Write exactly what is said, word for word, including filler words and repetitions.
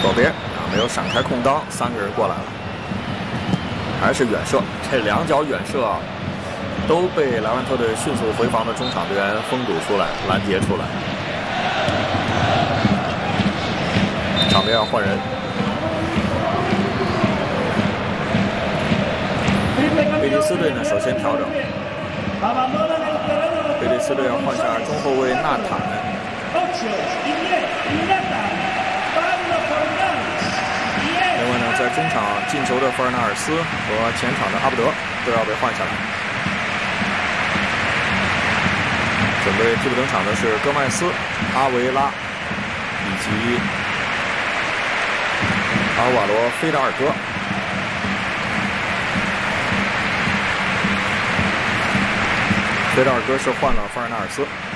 左边啊没有闪开空当，三个人过来了，还是远射，这两脚远射啊，都被莱万特队迅速回防的中场队员封堵出来，拦截出来。场边要换人，贝蒂斯队呢首先调整，贝蒂斯队要换下中后卫纳坦。 另外呢，在中场进球的费尔纳尔斯和前场的阿布德都要被换下来。准备替补登场的是戈麦斯、阿维拉以及阿尔瓦罗·菲达尔戈。菲达尔戈是换了费尔纳尔斯。